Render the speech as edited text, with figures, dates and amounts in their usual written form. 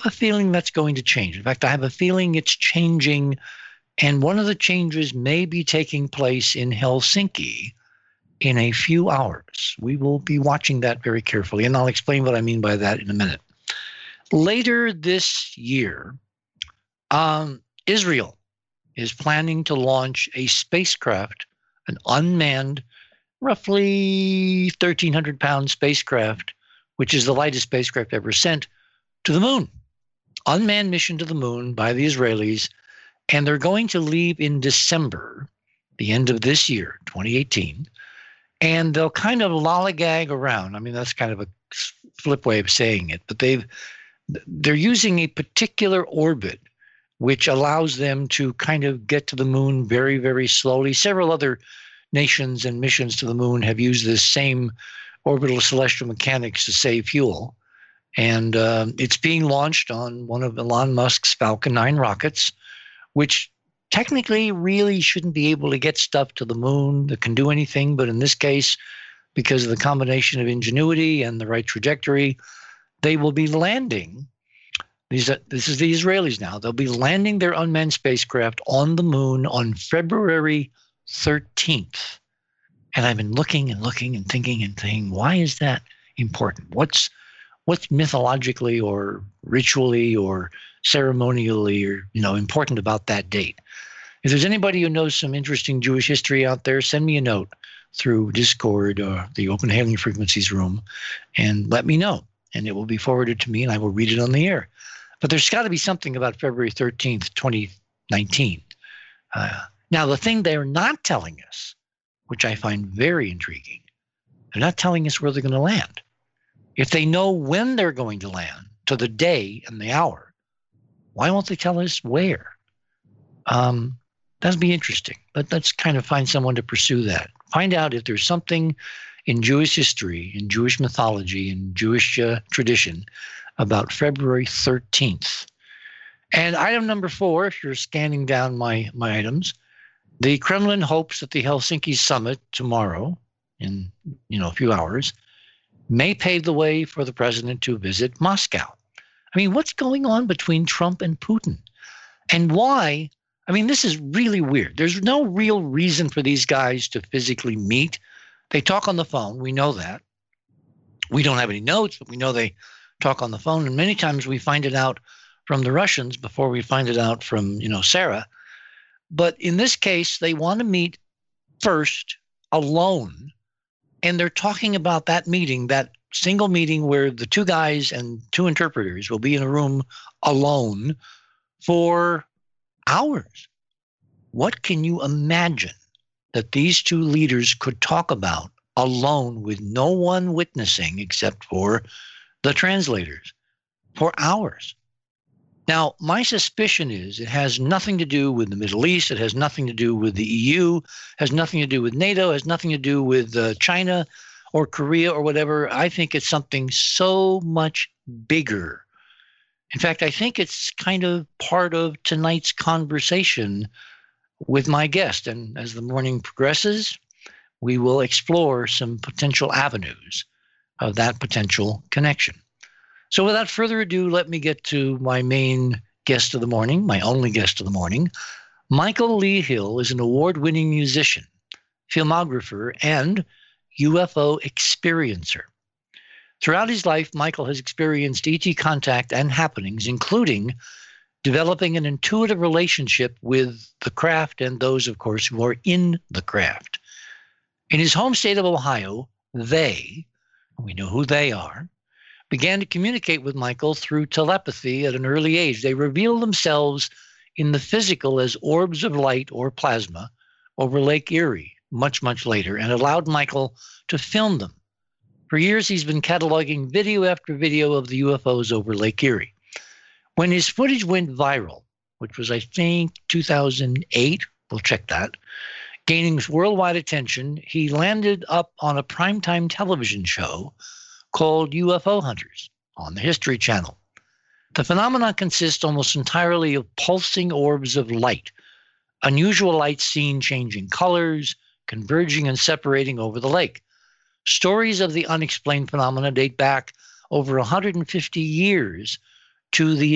a feeling that's going to change. In fact, I have a feeling it's changing, and one of the changes may be taking place in Helsinki in a few hours. We will be watching that very carefully, and I'll explain what I mean by that in a minute. Later this year, Israel is planning to launch a spacecraft, an unmanned, roughly 1,300-pound spacecraft, which is the lightest spacecraft ever sent to the moon. Unmanned mission to the moon by the Israelis, and they're going to leave in December, the end of this year, 2018, and they'll kind of lollygag around. I mean, that's kind of a flip way of saying it, but they're using a particular orbit which allows them to kind of get to the moon very, very slowly. Several other nations and missions to the moon have used this same orbital celestial mechanics to save fuel. And it's being launched on one of Elon Musk's Falcon 9 rockets, which technically really shouldn't be able to get stuff to the moon that can do anything. But in this case, because of the combination of ingenuity and the right trajectory, they will be landing. This is the Israelis now. They'll be landing their unmanned spacecraft on the moon on February 13th. And I've been looking and looking and thinking, why is that important? What's mythologically or ritually or ceremonially or important about that date? If there's anybody who knows some interesting Jewish history out there, send me a note through Discord or the Open Hailing Frequencies room and let me know. And it will be forwarded to me and I will read it on the air. But there's got to be something about February 13th, 2019. Now, the thing they're not telling us, which I find very intriguing, they're not telling us where they're going to land. If they know when they're going to land, to the day and the hour, why won't they tell us where? That'd be interesting. But let's kind of find someone to pursue that. Find out if there's something in Jewish history, in Jewish mythology, in Jewish tradition about February 13th. And item number 4, if you're scanning down my items, the Kremlin hopes that the Helsinki summit tomorrow, in a few hours, may pave the way for the president to visit Moscow. I mean, what's going on between Trump and Putin? And why? I mean, this is really weird. There's no real reason for these guys to physically meet. They talk on the phone. We know that. We don't have any notes, but we know they talk on the phone. And many times we find it out from the Russians before we find it out from, Sarah. But in this case, they want to meet first alone. And they're talking about that meeting, that single meeting where the 2 guys and 2 interpreters will be in a room alone for hours. What can you imagine that these 2 leaders could talk about alone with no one witnessing except for the translators for hours? Now, my suspicion is it has nothing to do with the Middle East. It has nothing to do with the EU, has nothing to do with NATO, has nothing to do with China or Korea or whatever. I think it's something so much bigger. In fact, I think it's kind of part of tonight's conversation with my guest. And as the morning progresses, we will explore some potential avenues of that potential connection. So without further ado, let me get to my main guest of the morning, my only guest of the morning. Michael Lee Hill is an award-winning musician, filmographer, and UFO experiencer. Throughout his life, Michael has experienced ET contact and happenings, including developing an intuitive relationship with the craft and those, of course, who are in the craft. In his home state of Ohio, we know who they are, began to communicate with Michael through telepathy at an early age. They revealed themselves in the physical as orbs of light or plasma over Lake Erie much, much later, and allowed Michael to film them. For years, he's been cataloging video after video of the UFOs over Lake Erie. When his footage went viral, which was, I think, 2008, we'll check that, gaining worldwide attention, he landed up on a primetime television show called UFO Hunters on the History Channel. The phenomenon consists almost entirely of pulsing orbs of light, unusual light seen changing colors, converging and separating over the lake. Stories of the unexplained phenomena date back over 150 years to the